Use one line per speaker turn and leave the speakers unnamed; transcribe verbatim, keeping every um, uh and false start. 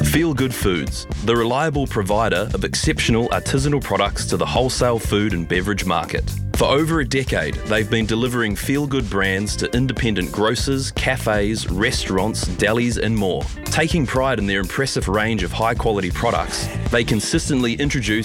Feel Good Foods, the reliable provider of exceptional artisanal products to the wholesale food and beverage market. For over a decade, they've been delivering feel-good brands to independent grocers, cafes, restaurants, delis and more. Taking pride in their impressive range of high-quality products, they consistently introduce